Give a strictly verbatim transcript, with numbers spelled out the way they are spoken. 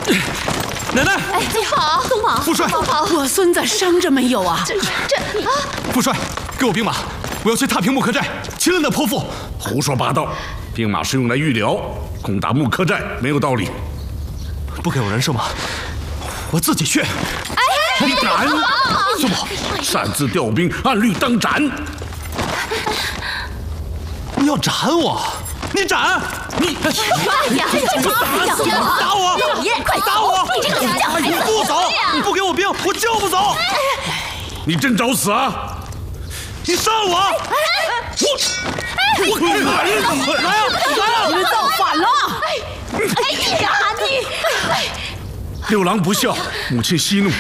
奶奶， 哎，你好，东宝， 副帅， 我孙子伤着没有啊？这这啊！ 副帅，给我兵马，我要去踏平木柯寨，擒了那泼妇。 胡说八道！兵马是用来御辽，攻打木柯寨没有道理。 不给我人生马，我自己去。 哎，你敢？孙宝，擅自调兵，按律当斩。 你要斩我？你斩！你哎呀，这个打我！ 快打我！ 你这个小孩子， 不走！你不给我兵，我就不走！ 你真找死啊！ 你杀了我！我我来呀！来呀！来呀！ 你们造反了！ 哎呀，你！ 六郎不孝，母亲息怒，